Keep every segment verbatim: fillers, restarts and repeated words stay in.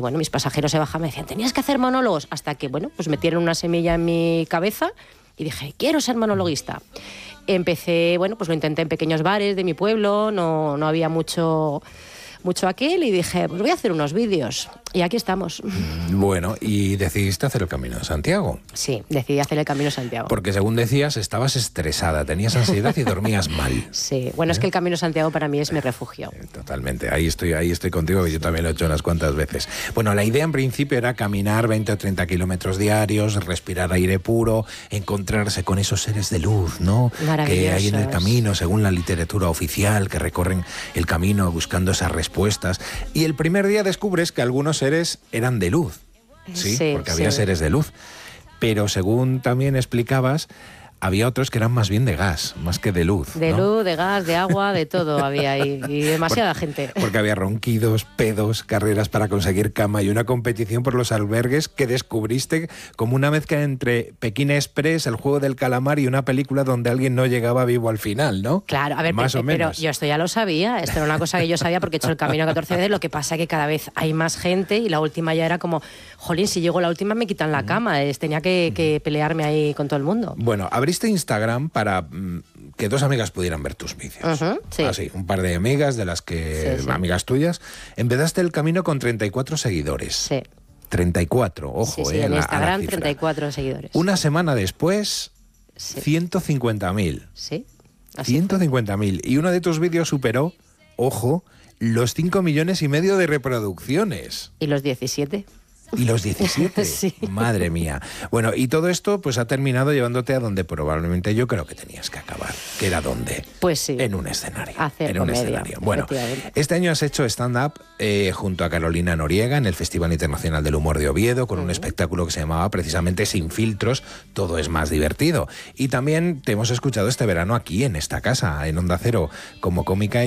bueno, mis pasajeros se bajaban y me decían, tenías que hacer monólogos, hasta que, bueno, pues metieron una semilla en mi cabeza y dije, quiero ser monologuista. Empecé, bueno, pues lo intenté en pequeños bares de mi pueblo, no, no había mucho... mucho aquel, y dije, pues voy a hacer unos vídeos. Y aquí estamos. Bueno, ¿y decidiste hacer el Camino de Santiago? Sí, decidí hacer el Camino de Santiago. Porque según decías, estabas estresada, tenías ansiedad y dormías mal. Sí, bueno, ¿Eh? es que el Camino de Santiago para mí es mi refugio. Totalmente, ahí estoy, ahí estoy contigo, que yo también lo he hecho unas cuantas veces. Bueno, la idea en principio era caminar veinte o treinta kilómetros diarios, respirar aire puro, encontrarse con esos seres de luz, ¿no? Que hay en el camino, según la literatura oficial, que recorren el camino buscando esas respuestas. Y el primer día descubres que algunos seres eran de luz, ¿sí? sí Porque había sí. seres de luz. Pero según también explicabas, había otros que eran más bien de gas, más que de luz. De ¿no? luz, de gas, de agua, de todo había ahí. Y demasiada Por, gente. Porque había ronquidos, pedos, carreras para conseguir cama y una competición por los albergues que descubriste como una mezcla entre Pekín Express, el juego del calamar y una película donde alguien no llegaba vivo al final, ¿no? Claro, a ver, más pero, o menos. pero yo esto ya lo sabía. Esto era una cosa que yo sabía porque he hecho el camino catorce veces. Lo que pasa es que cada vez hay más gente y la última ya era como, jolín, si llego la última me quitan la cama. Es, tenía que, que pelearme ahí con todo el mundo. Bueno, abriste Instagram para mm, que dos amigas pudieran ver tus vídeos. Uh-huh, sí. Así, un par de amigas de las que, sí, sí. amigas tuyas. Empezaste el camino con treinta y cuatro seguidores. Sí. treinta y cuatro, ojo, sí, sí, eh. En la, Instagram treinta y cuatro seguidores. Una semana después, sí. ciento cincuenta mil. Sí. ciento cincuenta mil. Y uno de tus vídeos superó, ojo, los cinco millones y medio de reproducciones. ¿Y los diecisiete? Y los diecisiete, sí. Madre mía. Bueno, y todo esto pues ha terminado llevándote a donde probablemente yo creo que tenías que acabar, que era donde. Pues sí. En un escenario. Hacer en un comedia, escenario. Bueno, este año has hecho stand-up eh, junto a Carolina Noriega en el Festival Internacional del Humor de Oviedo, con uh-huh. un espectáculo que se llamaba precisamente Sin filtros, todo es más divertido. Y también te hemos escuchado este verano aquí en esta casa, en Onda Cero, como cómica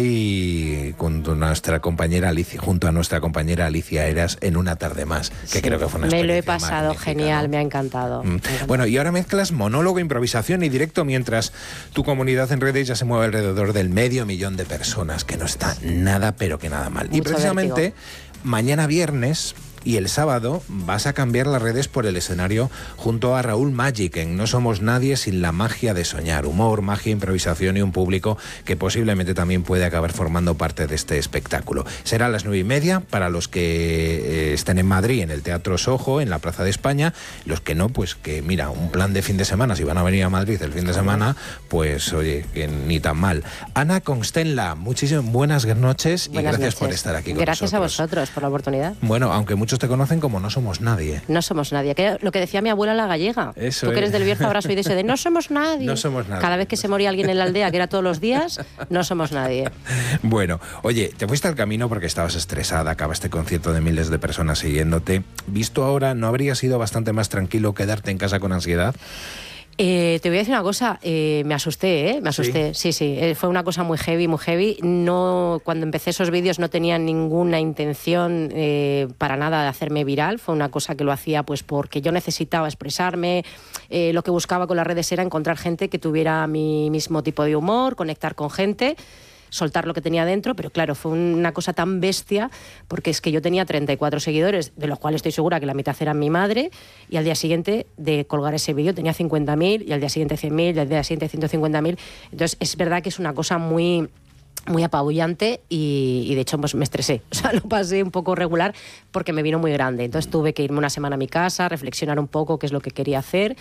y junto a nuestra compañera Alicia, junto a nuestra compañera Alicia Eras en Una tarde más, que sí. creo que fue una Me lo he pasado genial, ¿no? me ha encantado. Mm. Bueno, y ahora mezclas monólogo, improvisación y directo mientras tu comunidad en redes ya se mueve alrededor del medio millón de personas, que no está nada, pero que nada mal. Mucho y precisamente vértigo. Mañana viernes y el sábado vas a cambiar las redes por el escenario junto a Raúl Magic en No somos nadie sin la magia de soñar. Humor, magia, improvisación y un público que posiblemente también puede acabar formando parte de este espectáculo. Será a las nueve y media para los que eh, estén en Madrid, en el Teatro Soho, en la Plaza de España. Los que no, pues que mira, un plan de fin de semana, si van a venir a Madrid el fin de semana, pues oye, que ni tan mal. Ana Constenla, muchísimas buenas noches y buenas gracias noches. por estar aquí con gracias nosotros. Gracias a vosotros por la oportunidad. Bueno, aunque muchos te conocen como No somos nadie. No somos nadie. Que lo que decía mi abuela la gallega. Eso Tú que eres es. del Bierzo habrás oído eso de no somos nadie. No somos nadie. Cada vez que se moría alguien en la aldea, que era todos los días, no somos nadie. Bueno, oye, te fuiste al camino porque estabas estresada, acabaste con cientos de miles de personas siguiéndote. Visto ahora, ¿no habría sido bastante más tranquilo quedarte en casa con ansiedad? Eh, te voy a decir una cosa, eh, me asusté, ¿eh? Me asusté, sí, sí, sí eh, fue una cosa muy heavy, muy heavy. No, cuando empecé esos vídeos no tenía ninguna intención eh, para nada de hacerme viral, fue una cosa que lo hacía pues porque yo necesitaba expresarme, eh, lo que buscaba con las redes era encontrar gente que tuviera mi mismo tipo de humor, conectar con gente, soltar lo que tenía dentro, pero claro, fue una cosa tan bestia, porque es que yo tenía treinta y cuatro seguidores, de los cuales estoy segura que la mitad eran mi madre, y al día siguiente de colgar ese vídeo tenía cincuenta mil, y al día siguiente cien mil, y al día siguiente ciento cincuenta mil. Entonces es verdad que es una cosa muy... muy apabullante y, y de hecho pues me estresé, o sea, lo pasé un poco regular porque me vino muy grande, entonces tuve que irme una semana a mi casa, reflexionar un poco qué es lo que quería hacer.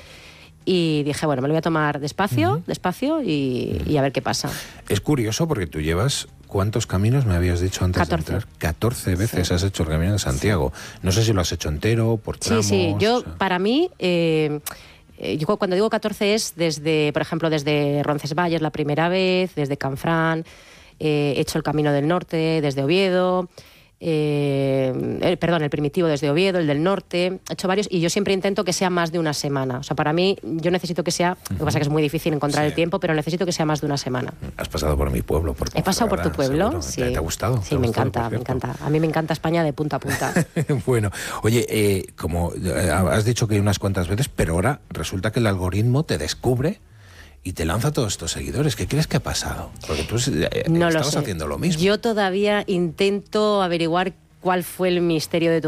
Y dije, bueno, me lo voy a tomar despacio, uh-huh. despacio y, y a ver qué pasa. Es curioso porque tú llevas, ¿cuántos caminos me habías dicho antes catorce. de entrar? catorce veces sí. has hecho el Camino de Santiago. No sé si lo has hecho entero, por tramos... Sí, sí, yo, para mí... Eh, Yo cuando digo catorce es desde, por ejemplo, desde Roncesvalles la primera vez, desde Canfrán, eh, he hecho el Camino del Norte desde Oviedo, eh, el, perdón, el Primitivo desde Oviedo, el del Norte, he hecho varios y yo siempre intento que sea más de una semana. O sea, para mí, yo necesito que sea, lo que pasa es que es muy difícil encontrar sí. el tiempo, pero necesito que sea más de una semana. Has pasado por mi pueblo. Por He pasado por tu pueblo, sí. ¿Te, ¿Te ha gustado? Sí, me encanta, me encanta. A mí me encanta España de punta a punta. Bueno, oye, eh, como has dicho que unas cuantas veces, pero ahora resulta que el algoritmo te descubre y te lanza a todos estos seguidores. ¿Qué crees que ha pasado? Porque tú eh, no estabas lo sé. haciendo lo mismo. Yo todavía intento averiguar cuál fue el misterio de tu